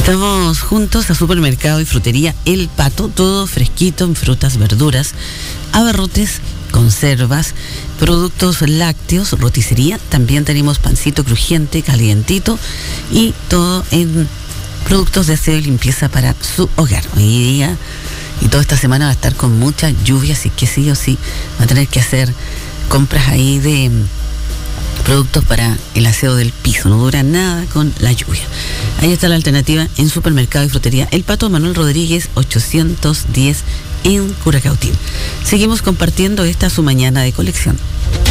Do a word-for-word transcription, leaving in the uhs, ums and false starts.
Estamos juntos a Supermercado y Frutería El Pato, todo fresquito en frutas, verduras, abarrotes, conservas, productos lácteos, roticería. También tenemos pancito crujiente, calientito y todo en productos de aseo y limpieza para su hogar. Hoy día y toda esta semana va a estar con mucha lluvia, así que sí o sí va a tener que hacer compras ahí de productos para el aseo del piso. No dura nada con la lluvia. Ahí está la alternativa en Supermercado y Frutería El Pato, Manuel Rodríguez ochocientos diez en Curacautín. Seguimos compartiendo esta su mañana de colección.